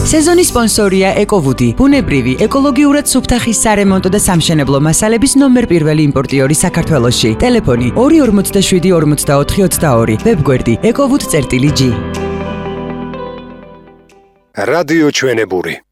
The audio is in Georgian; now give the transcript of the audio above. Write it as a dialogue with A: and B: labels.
A: სეზონის სპონსორია ეკოვუდი, ბუნებრივი, ეკოლოგიურად სუფთა ხის სარემონტო და სამშენებლო მასალების ნომერ პირველი იმპორტიორი საქართველოში. ტელეფონი 247 44 22, ვებგვერდი ekovud.g.
B: რადიო ჩვენებური.